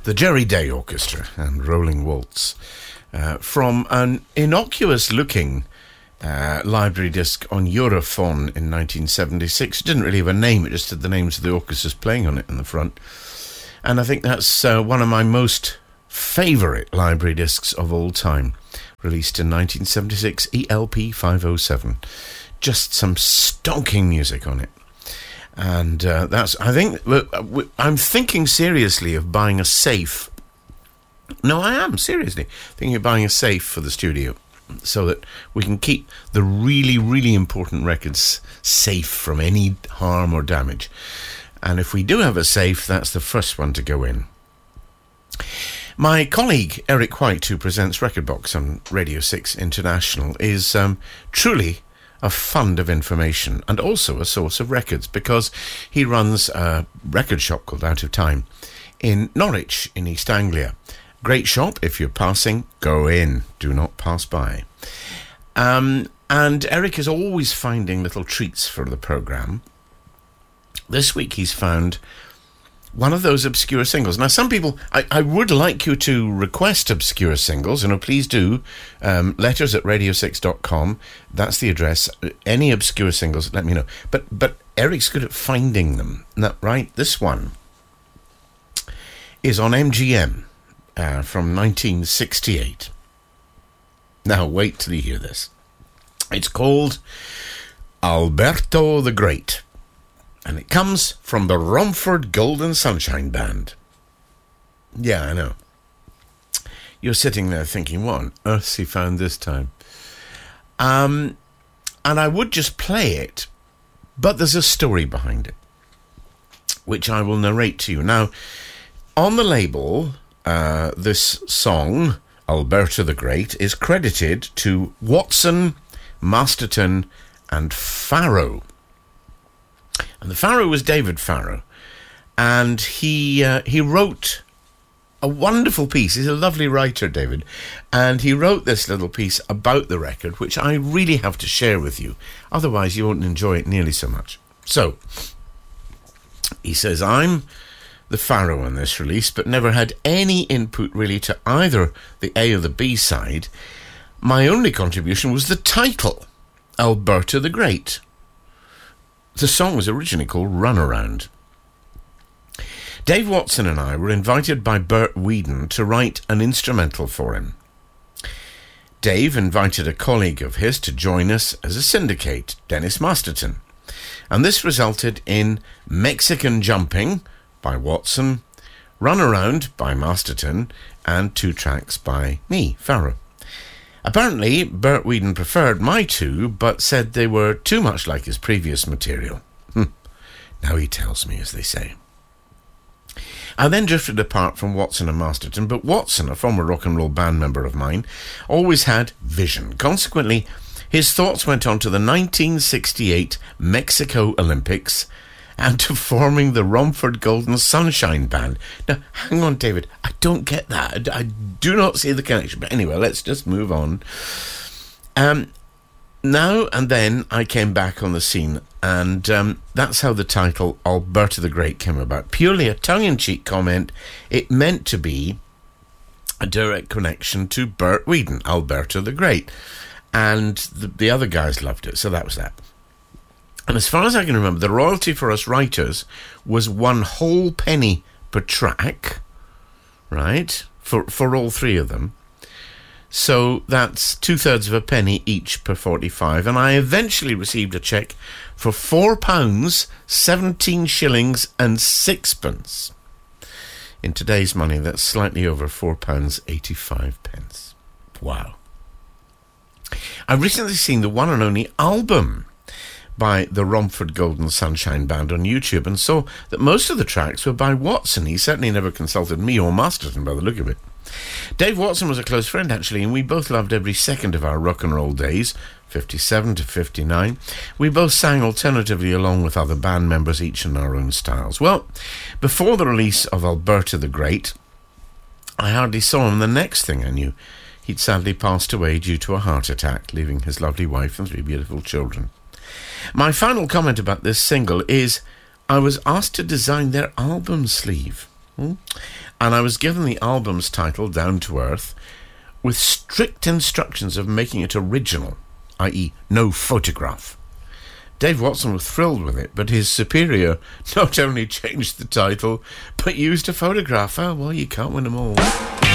the Jerry Day Orchestra and Rolling Waltz from an innocuous-looking library disc on Europhone in 1976. It didn't really have a name, it just had the names of the orchestras playing on it in the front. And I think that's one of my most favourite library discs of all time. Released in 1976, ELP 507. Just some stonking music on it. And I'm thinking seriously of buying a safe. No, I am seriously thinking of buying a safe for the studio so that we can keep the really, really important records safe from any harm or damage. And if we do have a safe, that's the first one to go in. My colleague, Eric White, who presents Record Box on Radio 6 International, is truly a fund of information and also a source of records because he runs a record shop called Out of Time in Norwich in East Anglia. Great shop. If you're passing, go in. Do not pass by. And Eric is always finding little treats for the programme. This week he's found one of those obscure singles. Now, some people, I would like you to request obscure singles. Please do. letters@radio6.com. That's the address. Any obscure singles, let me know. But Eric's good at finding them. Right? This one is on MGM from 1968. Now, wait till you hear this. It's called Alberto the Great. And it comes from the Romford Golden Sunshine Band. Yeah, I know. You're sitting there thinking, what on earth's he found this time? And I would just play it, but there's a story behind it, which I will narrate to you. Now, on the label, this song, Alberto the Great, is credited to Watson, Masterton, and Farrow. And the Farrow was David Farrow, and he wrote a wonderful piece. He's a lovely writer, David, and he wrote this little piece about the record, which I really have to share with you. Otherwise, you won't enjoy it nearly so much. So, he says, I'm the Farrow on this release, but never had any input really to either the A or the B side. My only contribution was the title, Alberto the Great. The song was originally called Runaround. Dave Watson and I were invited by Bert Whedon to write an instrumental for him. Dave invited a colleague of his to join us as a syndicate, Dennis Masterton, and this resulted in Mexican Jumping by Watson, Runaround by Masterton, and 2 tracks by me, Farrow. Apparently, Bert Whedon preferred my 2, but said they were too much like his previous material. Now he tells me, as they say. I then drifted apart from Watson and Masterton, but Watson, a former rock and roll band member of mine, always had vision. Consequently, his thoughts went on to the 1968 Mexico Olympics and to forming the Romford Golden Sunshine Band. Now, hang on, David, I don't get that. I do not see the connection. But anyway, let's just move on. Now and then I came back on the scene, and that's how the title Alberto the Great came about. Purely a tongue-in-cheek comment. It meant to be a direct connection to Bert Whedon, Alberto the Great. And the other guys loved it, so that was that. And as far as I can remember, the royalty for us writers was 1 whole penny per track, right, for all 3 of them. So that's 2/3 of a penny each per 45. And I eventually received a cheque for £4, 17 shillings and 6pence. In today's money, that's slightly over £4.85. Wow. I've recently seen the one and only album by the Romford Golden Sunshine Band on YouTube and saw that most of the tracks were by Watson. He certainly never consulted me or Masterton by the look of it. Dave Watson was a close friend, actually, and we both loved every second of our rock and roll days, 57 to 59. We both sang alternatively along with other band members, each in our own styles. Well, before the release of Alberto the Great, I hardly saw him. The next thing I knew, he'd sadly passed away due to a heart attack, leaving his lovely wife and 3 beautiful children. My final comment about this single is I was asked to design their album sleeve. And I was given the album's title, Down to Earth, with strict instructions of making it original, i.e. no photograph. Dave Watson was thrilled with it, but his superior not only changed the title, but used a photograph. Oh, well, you can't win them all.